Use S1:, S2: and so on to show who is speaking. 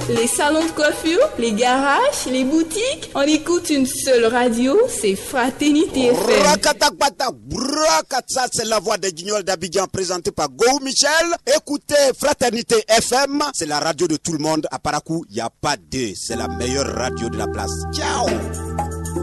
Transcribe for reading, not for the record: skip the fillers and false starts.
S1: les salons de coiffure, les garages, les boutiques. On écoute une seule radio, c'est Fraternité FM.
S2: C'est la voix des Guignols d'Abidjan présentée par Go Michel. Écoutez Fraternité FM, c'est la radio de tout le monde. À Parakou, il n'y a pas de. C'est la meilleure radio de la place. Ciao!